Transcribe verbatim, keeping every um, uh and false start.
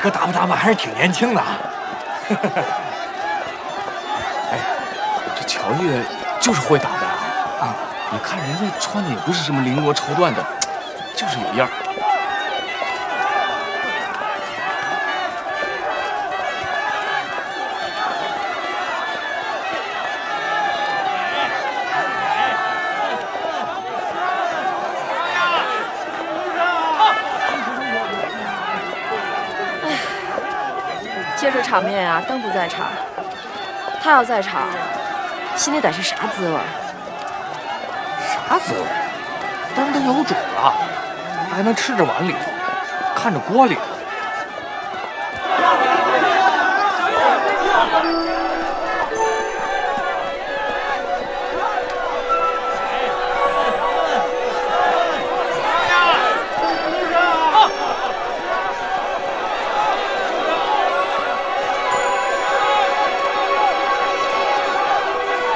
哥打扮打扮还是挺年轻的啊。 哎，这乔月就是会打扮啊！啊，你看人家穿的也不是什么绫罗绸缎的，就是有样儿。 今儿这场面啊，灯不在场，他要在场，心里得是啥滋味？ 啥滋味？当他有主了，他还能吃着碗里头，看着锅里头。